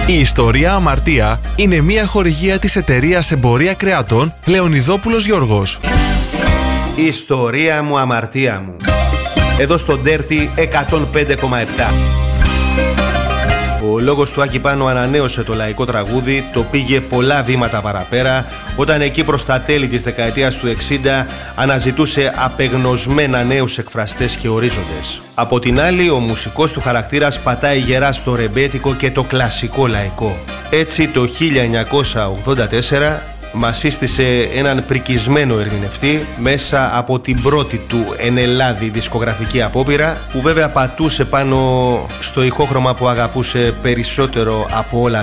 Η ιστορία Αμαρτία είναι μια χορηγία της εταιρείας εμπορία κρεατών Λεωνιδόπουλος Γιώργος. Η ιστορία μου, αμαρτία μου. Εδώ στο Dirty 105,7. Ο λόγος του Άκη Πάνο ανανέωσε το λαϊκό τραγούδι, το πήγε πολλά βήματα παραπέρα, όταν εκεί προς τα τέλη της δεκαετίας του 60 αναζητούσε απεγνωσμένα νέους εκφραστές και ορίζοντες. Από την άλλη, ο μουσικός του χαρακτήρας πατάει γερά στο ρεμπέτικο και το κλασικό λαϊκό. Έτσι, το 1984 μας σύστησε έναν πρικισμένο ερμηνευτή μέσα από την πρώτη του εν Ελλάδη δισκογραφική απόπειρα, που βέβαια πατούσε πάνω στο ηχόχρωμα που αγαπούσε περισσότερο από όλα